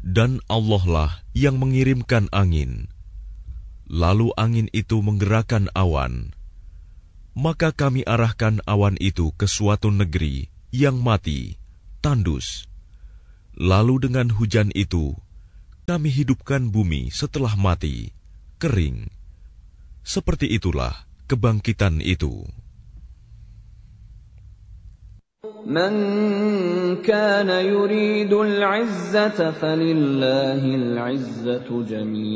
Dan Allah lah yang mengirimkan angin. Lalu angin itu menggerakkan awan. Maka kami arahkan awan itu ke suatu negeri yang mati, tandus. Lalu dengan hujan itu, kami hidupkan bumi setelah mati, kering. Seperti itulah kebangkitan itu. من كان يريد العزة فلله العزة جميعا